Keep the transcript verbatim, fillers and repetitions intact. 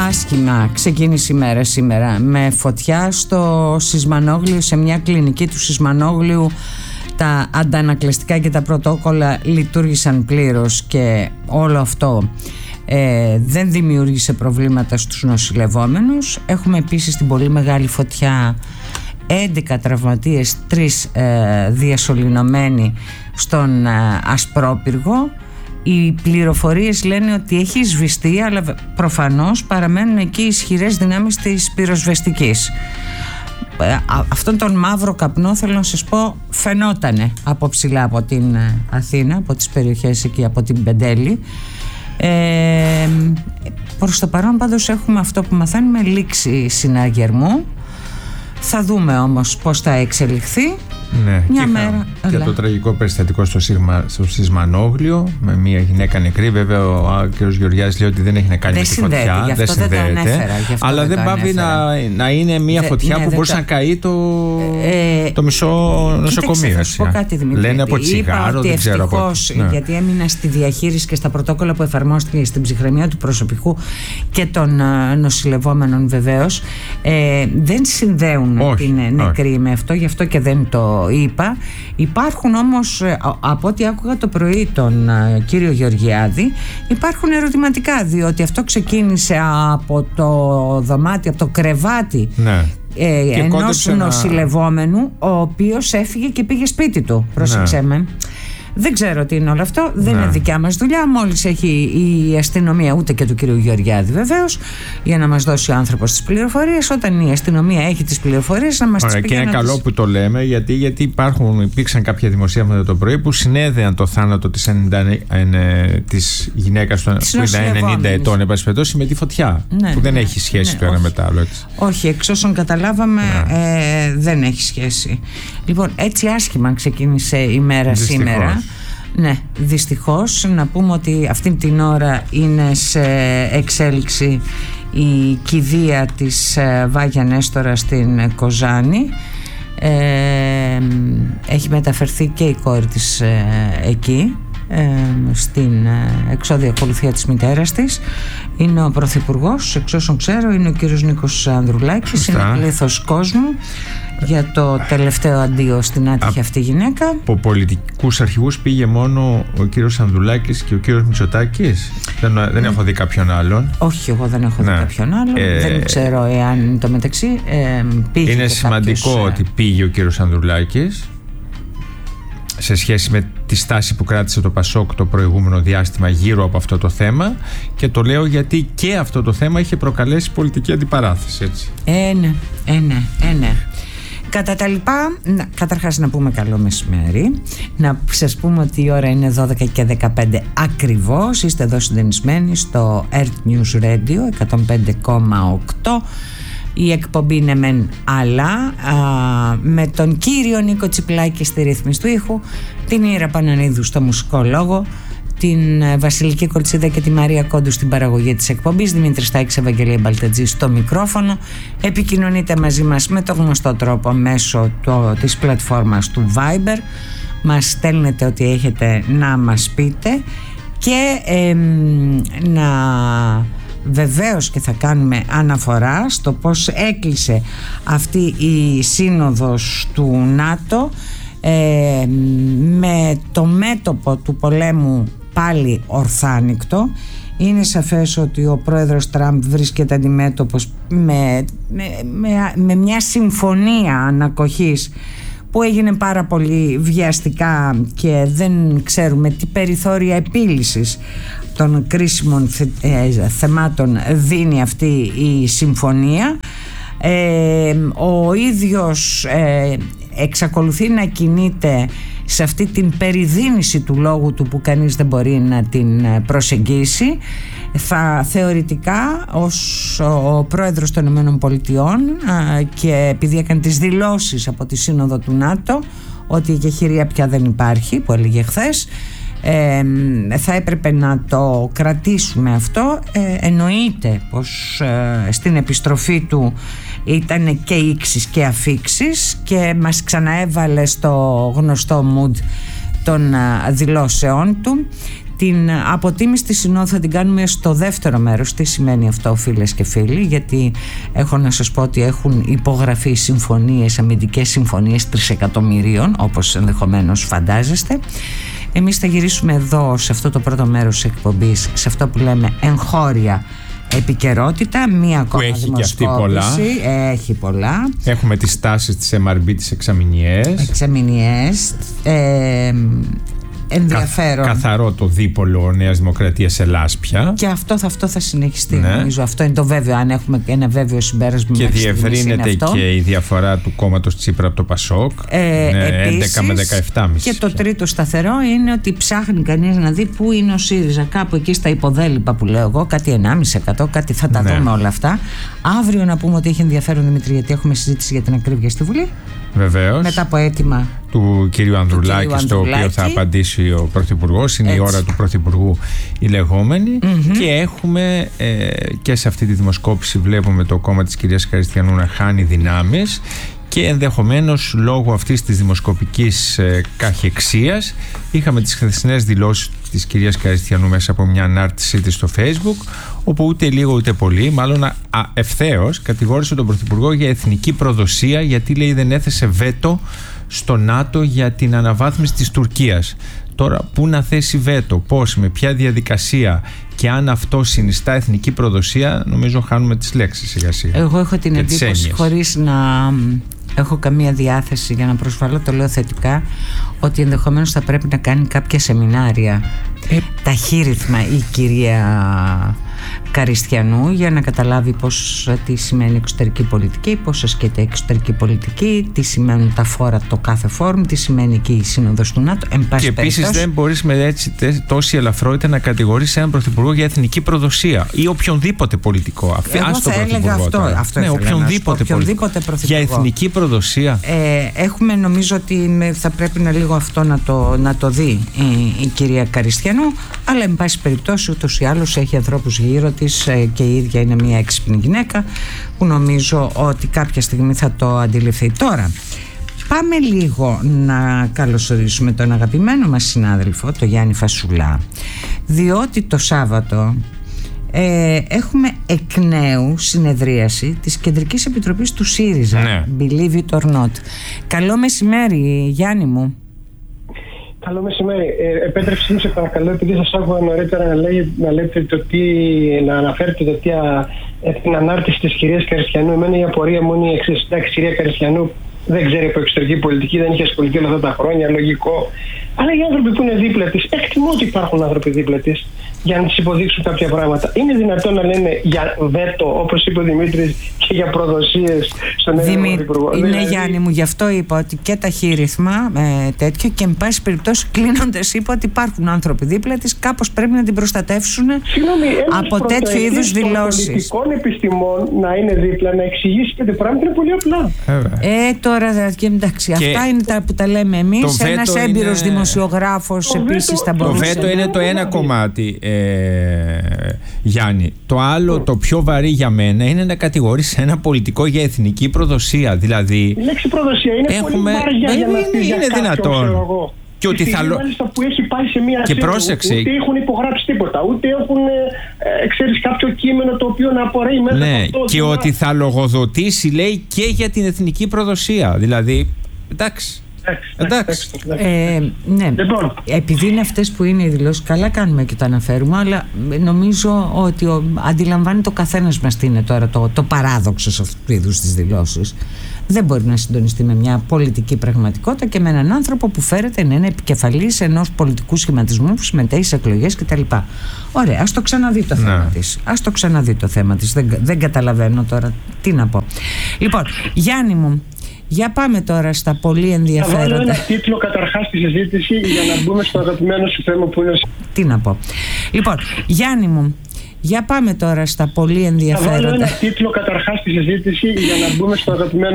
Άσχημα ξεκίνησε η μέρα σήμερα με φωτιά στο Σισμανόγλιο, σε μια κλινική του Σισμανόγλιου. Τα αντανακλαστικά και τα πρωτόκολλα λειτουργήσαν πλήρως και όλο αυτό ε, δεν δημιούργησε προβλήματα στους νοσηλευόμενους. Έχουμε επίσης την πολύ μεγάλη φωτιά, έντεκα τραυματίες, τρεις ε, διασωληνωμένοι στον ε, Ασπρόπυργο. Οι πληροφορίες λένε ότι έχει σβηστεί, αλλά προφανώς παραμένουν εκεί ισχυρές δυνάμεις της πυροσβεστικής. Αυτόν τον μαύρο καπνό, θέλω να σας πω, φαινότανε από ψηλά από την Αθήνα, από τις περιοχές εκεί, από την Πεντέλη. ε, Προς το παρόν πάντως έχουμε αυτό που μαθαίνουμε, λήξη συναγερμού. Θα δούμε όμως πώς θα εξελιχθεί. Ναι, μια και μέρα. Και το τραγικό περιστατικό στο, Σίγμα, στο Σισμανόγλιο με μια γυναίκα νεκρή. Βέβαια ο κ. Γεωργιάδης λέει ότι δεν έχει να κάνει δεν με τη φωτιά. Δεν συνδέεται. Δεν ανέφερα, αλλά δεν, δεν πάβει να, να είναι μια Δε, φωτιά ναι, που μπορούσε το... να καεί το, ε, το μισό νοσοκομείο. Θα σου πω κάτι, Δημήτρη. Λένε από τσιγάρο, δεν ξέρω από. Ναι. Γιατί έμεινα στη διαχείριση και στα πρωτόκολλα που εφαρμόστηκε στην ψυχραιμία του προσωπικού και των uh, νοσηλευόμενων, βεβαίως. Ε, δεν συνδέουν όχι, την νεκρή όχι. με αυτό, γι' αυτό και δεν το είπα. Υπάρχουν όμως, από ό,τι άκουγα το πρωί τον uh, κύριο Γεωργιάδη, υπάρχουν ερωτηματικά, διότι αυτό ξεκίνησε από το δωμάτιο, από το κρεβάτι, ναι. ε, ενός νοσηλευόμενου, να... ο οποίος έφυγε και πήγε σπίτι του. Πρόσεξε με. Δεν ξέρω τι είναι όλο αυτό, δεν ναι. είναι δικιά μας δουλειά. Μόλις έχει η αστυνομία, ούτε και του κύριου Γεωργιάδη βεβαίως, για να μας δώσει ο άνθρωπος τις πληροφορίες. Όταν η αστυνομία έχει τις πληροφορίες, να μας τις πει. Και είναι καλό τις... που το λέμε, γιατί, γιατί υπάρχουν, υπήρξαν κάποια δημοσίευματα το πρωί που συνέδεαν το θάνατο της, της γυναίκας των ενενήντα ετών, με τη φωτιά. Ναι, που δεν ναι, έχει σχέση ναι, το ένα όχι. με το άλλο. Έτσι. Όχι, εξ όσων καταλάβαμε, ναι. ε, δεν έχει σχέση. Λοιπόν, έτσι άσχημα ξεκίνησε η μέρα Δυστυχώς. σήμερα. Ναι, δυστυχώς. Να πούμε ότι αυτή την ώρα είναι σε εξέλιξη η κηδεία της Βάγια Νέστορα στην Κοζάνη. ε, Έχει μεταφερθεί και η κόρη της ε, εκεί, ε, στην εξώδια ακολουθία της μητέρας της. Είναι ο Πρωθυπουργός, εξ όσων ξέρω, είναι ο κύριος Νίκος Ανδρουλάκης. Είναι πλήθος κόσμου για το τελευταίο αντίο στην άτυχη αυτή γυναίκα. Από πολιτικούς αρχηγούς πήγε μόνο ο κύριος Ανδρουλάκης και ο κύριος Μητσοτάκης. Δεν, δεν έχω δει κάποιον άλλον. Όχι, εγώ δεν έχω ναι. δει κάποιον άλλον. Ε, δεν ξέρω εάν το μεταξύ ε, πήγε. Είναι σημαντικό κάποιος, ότι πήγε ο κύριος Ανδρουλάκης σε σχέση με τη στάση που κράτησε το Πασόκ το προηγούμενο διάστημα γύρω από αυτό το θέμα, και το λέω γιατί και αυτό το θέμα είχε προκαλέσει πολιτική αντιπαράθεση, έτσι. Ε, ναι, ε, ναι, ε, ναι. Κατά τα λοιπά, να, καταρχάς να πούμε καλό μεσημέρι, να σας πούμε ότι η ώρα είναι δώδεκα και δεκαπέντε ακριβώς. Είστε εδώ συντονισμένοι στο Earth News Radio εκατόν πέντε κόμμα οκτώ. Η εκπομπή είναι μεν, αλλά α, με τον κύριο Νίκο Τσιπλάκη στη ρύθμιση του ήχου, την Ήρα Πανανίδου στο μουσικό λόγο, την Βασιλική Κολτσίδα και τη Μαρία Κόντου στην παραγωγή της εκπομπής, Δημήτρη Στάκης, Ευαγγελία Μπαλτατζή στο μικρόφωνο. Επικοινωνείτε μαζί μας με το γνωστό τρόπο μέσω το, της πλατφόρμας του Viber. Μας στέλνετε ό,τι έχετε να μας πείτε και ε, να... Βεβαίως και θα κάνουμε αναφορά στο πώς έκλεισε αυτή η σύνοδος του ΝΑΤΟ ε, με το μέτωπο του πολέμου πάλι ορθάνικτο. Είναι σαφές ότι ο πρόεδρος Τραμπ βρίσκεται αντιμέτωπος με, με, με, με μια συμφωνία ανακοχής που έγινε πάρα πολύ βιαστικά και δεν ξέρουμε τι περιθώρια επίλυσης των κρίσιμων θε, ε, θεμάτων δίνει αυτή η συμφωνία. Ε, ο ίδιος ε, εξακολουθεί να κινείται σε αυτή την περιδίνηση του λόγου του που κανείς δεν μπορεί να την προσεγγίσει. Θα θεωρητικά ως ο πρόεδρος των Ηνωμένων Πολιτειών και επειδή έκανε τις δηλώσεις από τη Σύνοδο του ΝΑΤΟ ότι η εκεχηρία πια δεν υπάρχει, που έλεγε χθες, Ε, θα έπρεπε να το κρατήσουμε αυτό. ε, Εννοείται πως ε, στην επιστροφή του ήταν και ήξεις και αφήξεις και μας ξαναέβαλε στο γνωστό mood των ε, δηλώσεών του. Την αποτίμηση της Συνόδου θα την κάνουμε στο δεύτερο μέρος. Τι σημαίνει αυτό, φίλες και φίλοι? Γιατί έχω να σας πω ότι έχουν υπογραφεί συμφωνίες, αμυντικές συμφωνίες τρισεκατομμυρίων, όπως ενδεχομένως φαντάζεστε. Εμείς θα γυρίσουμε εδώ, σε αυτό το πρώτο μέρος της εκπομπής, σε αυτό που λέμε εγχώρια επικαιρότητα. Μία ακόμα που έχει δημοσκόπηση. Και αυτή πολλά. Έχει πολλά. Έχουμε τις τάσεις της εμ αρ μπι, τις εξαμηνιές. Εξαμηνιές. Ε, ενδιαφέρον. Κα, καθαρό το δίπολο Νέας Δημοκρατίας Ελλάσπια. Και αυτό θα, αυτό θα συνεχιστεί. Ναι. Νομίζω αυτό είναι το βέβαιο. Αν έχουμε ένα βέβαιο συμπέρασμα. Και διευρύνεται και η διαφορά του κόμματος Τσίπρα από το Πασόκ. Ε, ναι, επίσης, έντεκα με δεκαεπτά κόμμα πέντε. Και το τρίτο σταθερό είναι ότι ψάχνει κανείς να δει πού είναι ο ΣΥΡΙΖΑ. Κάπου εκεί στα υποδέλυπα που λέω εγώ, κάτι ενάμιση τοις εκατό, κάτι θα τα ναι. δούμε όλα αυτά. Αύριο να πούμε ότι έχει ενδιαφέρον, Δημήτρη, γιατί έχουμε συζήτηση για την ακρίβεια στη Βουλή. Βεβαίως. Μετά από αίτημα του κυρίου Ανδρουλάκη, στο οποίο θα απαντήσει ο Πρωθυπουργός. Είναι έτσι. Η ώρα του Πρωθυπουργού η λεγόμενη. Mm-hmm. Και έχουμε ε, και σε αυτή τη δημοσκόπηση βλέπουμε το κόμμα της κυρίας Καριστιανού να χάνει δυνάμεις, και ενδεχομένως λόγω αυτής της δημοσκοπικής ε, καχεξίας είχαμε τις χθεσινές δηλώσεις της κυρίας Καριστιανού μέσα από μια ανάρτησή της στο Facebook, όπου ούτε λίγο ούτε πολύ, μάλλον α, ευθέως κατηγόρησε τον Πρωθυπουργό για εθνική προδοσία, γιατί λέει δεν έθεσε βέτο στο ΝΑΤΟ για την αναβάθμιση της Τουρκίας. Τώρα, πού να θέσει βέτο, πώς, με ποια διαδικασία, και αν αυτό συνιστά εθνική προδοσία, νομίζω χάνουμε τις λέξεις σιγά σιγά. Εγώ έχω την εντύπωση, χωρίς να έχω καμία διάθεση για να προσβάλλω, το λέω θετικά, ότι ενδεχομένως θα πρέπει να κάνει κάποια σεμινάρια ε, ταχύρυθμα η κυρία Καριστιανού, για να καταλάβει πώς, τι σημαίνει εξωτερική πολιτική, πώς ασκείται εξωτερική πολιτική, τι σημαίνουν τα φόρα το κάθε φόρουμ, τι σημαίνει εκεί η σύνοδος του ΝΑΤΟ. Εν πάση και επίσης δεν μπορείς με έτσι τόση ελαφρότητα να κατηγορείς έναν πρωθυπουργό για εθνική προδοσία ή οποιονδήποτε πολιτικό. Εγώ Ας θα έλεγα αυτό, αυτό ναι, οποιονδήποτε, οποιονδήποτε πρωθυπουργό. Για εθνική προδοσία. Ε, έχουμε, νομίζω ότι θα πρέπει να λίγο αυτό να το, να το δει η, η κυρία Καριστιανού, αλλά εν πάση περιπτώσει ούτως ή άλλως έχει ανθρώπους γύρω της ε, και η ίδια είναι μια έξυπνη γυναίκα που νομίζω ότι κάποια στιγμή θα το αντιληφθεί. Τώρα πάμε λίγο να καλωσορίσουμε τον αγαπημένο μας συνάδελφο, τον Γιάννη Φασουλά, διότι το Σάββατο ε, έχουμε εκ νέου συνεδρίαση της Κεντρικής Επιτροπής του ΣΥΡΙΖΑ, ναι. Believe it or not. Καλό μεσημέρι, Γιάννη μου. Καλό μεσημέρι. Ε, επέτρεψε μου, σε παρακαλώ, επειδή σας άκουγα νωρίτερα να, λέει, να, λέτε το τι, να αναφέρετε το τι, α, την ανάρτηση της κυρίας Καριστιανού. Εμένα η απορία μου είναι η εξής. Εντάξει, η κυρία Καριστιανού δεν ξέρει από εξωτερική πολιτική, δεν είχε ασχοληθεί όλα αυτά τα χρόνια, λογικό. Αλλά οι άνθρωποι που είναι δίπλα της, εκτιμώ ότι υπάρχουν άνθρωποι δίπλα της για να της υποδείξουν κάποια πράγματα. Είναι δυνατόν να λένε για βέτο, όπως είπε ο Δημήτρης, και για προδοσίες στον νέο Πρωθυπουργό? Είναι δηλαδή... Γιάννη μου, γι' αυτό είπα ότι και ταχύρυθμα ε, τέτοιο, και εν πάση περιπτώσει κλείνοντας είπα ότι υπάρχουν άνθρωποι δίπλα της, κάπως πρέπει να την προστατεύσουν. Συγγνώμη, από τέτοιου είδους δηλώσεις. Των πολιτικών επιστημών να είναι δίπλα, να εξηγήσει πέντε πράγματα είναι πολύ απλά. Ε, τώρα εντάξει, και αυτά είναι τα που τα λέμε εμείς. Ένας έμπειρος είναι... δημοσιογράφος επίσης θα μπορούσε. Το βέτο είναι το ένα κομμάτι, ε, Γιάννη. Το άλλο, το πιο βαρύ για μένα, είναι να κατηγορείς ένα πολιτικό για εθνική προδοσία. Δηλαδή, η λέξη προδοσία είναι έχουμε... πολύ βαριά για να πει για είναι κάποιον, δυνατόν. Και ότι θα μάλιστα που έχει πάει σε μια και πρόσεξε. Ούτε έχουν υπογράψει τίποτα, ούτε έχουν ε, ξέρεις, κάποιο κείμενο το οποίο να απορρέει μέσα ναι, από αυτό. Και ότι να... θα λογοδοτήσει, λέει, και για την εθνική προδοσία. Δηλαδή, εντάξει. Εντάξει. Ε, ναι. Λοιπόν. Επειδή είναι αυτές που είναι οι δηλώσεις, καλά κάνουμε και το αναφέρουμε, αλλά νομίζω ότι ο, αντιλαμβάνει το καθένας μας τι είναι τώρα το, το παράδοξο σε αυτού του είδους τις δηλώσεις. Δεν μπορεί να συντονιστεί με μια πολιτική πραγματικότητα και με έναν άνθρωπο που φέρεται να είναι επικεφαλής ενός πολιτικού σχηματισμού που συμμετέχει σε εκλογές κτλ. Ωραία, ας το ξαναδεί το θέμα ναι. της. Ας το ξαναδεί το θέμα της. Δεν, δεν καταλαβαίνω τώρα τι να πω. Λοιπόν, Γιάννη μου, για πάμε τώρα στα πολύ ενδιαφέροντα. Θα βάλω ένα τίτλο καταρχάς στη συζήτηση για να μπούμε στο αγαπημένο σου θέμα που είναι... Τι να πω. Λοιπόν, Γιάννη μου, για πάμε τώρα στα πολύ ενδιαφέροντα. Θα βάλω ένα τίτλο καταρχάς στη συζήτηση για να μπούμε στο αγαπημένο